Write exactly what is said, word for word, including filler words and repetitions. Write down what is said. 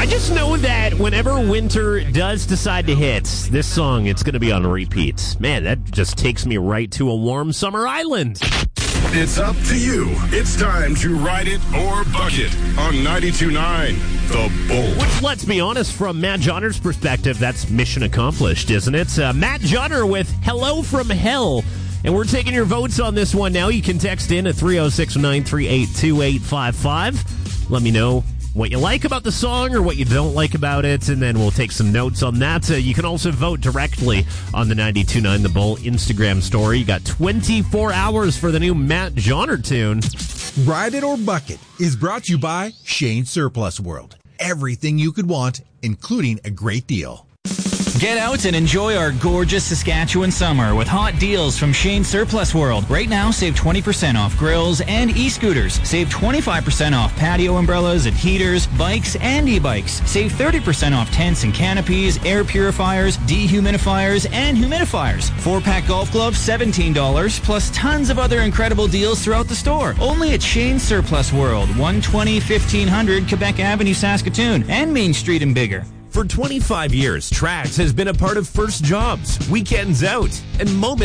just know that whenever winter does decide to hit, this song, it's going to be on repeat. Man, that just takes me right to a warm summer island. It's up to you. It's time to ride it or buck it on ninety-two point nine The Bull. Which, let's be honest, from Matt Johnner's perspective, that's mission accomplished, isn't it? Uh, Matt Johnner with Hello from Hell. And we're taking your votes on this one now. You can text in at three oh six, nine three eight, two eight five five. Let me know what you like about the song or what you don't like about it, and then we'll take some notes on that. Uh, you can also vote directly on the ninety-two point nine The Bull Instagram story. You got twenty-four hours for the new Matt Johnner tune. Ride It or Buck It is brought to you by Shane Surplus World. Everything you could want, including a great deal. Get out and enjoy our gorgeous Saskatchewan summer with hot deals from Shane Surplus World. Right now, save twenty percent off grills and e-scooters. Save twenty-five percent off patio umbrellas and heaters, bikes and e-bikes. Save thirty percent off tents and canopies, air purifiers, dehumidifiers, and humidifiers. Four-pack golf gloves, seventeen dollars, plus tons of other incredible deals throughout the store. Only at Shane Surplus World, one twenty, fifteen hundred Quebec Avenue, Saskatoon, and Main Street in Bigger. For twenty-five years, Trax has been a part of First Jobs, Weekends Out, and Moments